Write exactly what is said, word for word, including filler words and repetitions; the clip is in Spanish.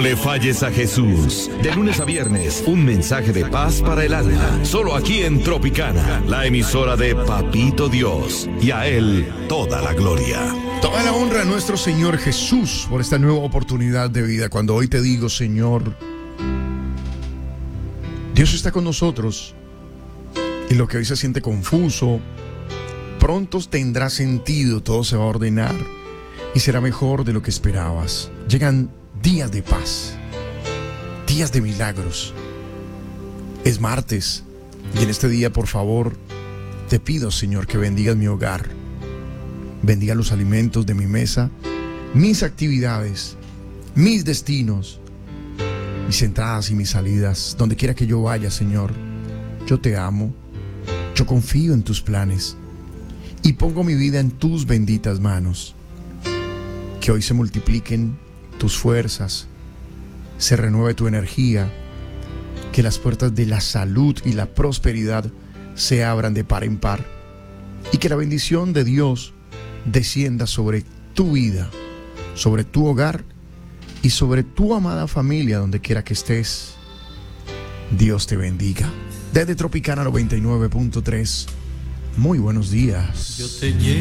le falles a Jesús. De lunes a viernes, un mensaje de paz para el alma. Solo aquí en Tropicana, la emisora de Papito Dios. Y a Él toda la gloria. Toda la honra a nuestro Señor Jesús por esta nueva oportunidad de vida. Cuando hoy te digo, Señor, Dios está con nosotros. Y lo que hoy se siente confuso, pronto tendrá sentido, todo se va a ordenar y será mejor de lo que esperabas. Llegan días de paz, días de milagros. Es martes y en este día, por favor, te pido, Señor, que bendigas mi hogar, bendiga los alimentos de mi mesa, mis actividades, mis destinos, mis entradas y mis salidas. Donde quiera que yo vaya, Señor, yo te amo, yo confío en tus planes y pongo mi vida en tus benditas manos. Que hoy se multipliquen tus fuerzas, se renueve tu energía, que las puertas de la salud y la prosperidad se abran de par en par y que la bendición de Dios descienda sobre tu vida, sobre tu hogar y sobre tu amada familia, donde quiera que estés. Dios te bendiga. Desde Tropicana noventa y nueve punto tres, muy buenos días. Yo te